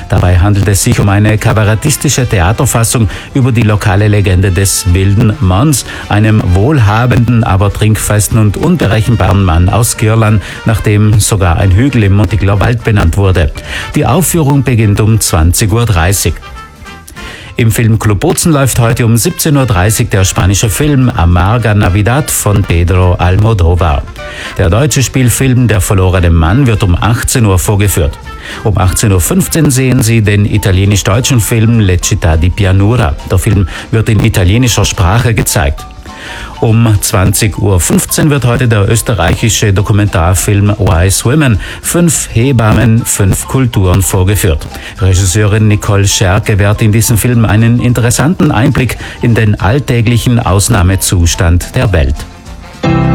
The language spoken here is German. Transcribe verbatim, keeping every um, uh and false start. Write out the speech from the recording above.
Dabei handelt es sich um eine kabarettistische Theaterfassung über die lokale Legende des wilden Mons, einem wohlhabenden, aber trinkfesten und unberechenbaren Mann aus Girland, nach dem sogar ein Hügel im Montigler Wald benannt wurde. Die Aufführung beginnt um zwanzig Uhr dreißig. Im Filmclub Bozen läuft heute um siebzehn Uhr dreißig der spanische Film Amarga Navidad von Pedro Almodóvar. Der deutsche Spielfilm Der verlorene Mann wird um achtzehn Uhr vorgeführt. Um achtzehn Uhr fünfzehn sehen Sie den italienisch-deutschen Film Le Città di Pianura. Der Film wird in italienischer Sprache gezeigt. Um zwanzig Uhr fünfzehn wird heute der österreichische Dokumentarfilm Wise Women, fünf Hebammen, fünf Kulturen vorgeführt. Regisseurin Nicole Scherr gewährt in diesem Film einen interessanten Einblick in den alltäglichen Ausnahmezustand der Welt.